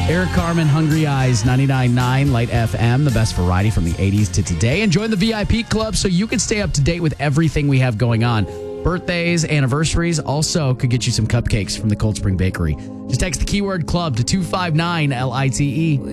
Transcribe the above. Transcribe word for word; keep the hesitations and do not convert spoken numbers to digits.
Eric Carmen, Hungry Eyes, ninety-nine point nine Light F M, the best variety from the eighties to today. And join the V I P club so you can stay up to date with everything we have going on. Birthdays, anniversaries, also could get you some cupcakes from the Cold Spring Bakery. Just text the keyword club to two five nine L I T E.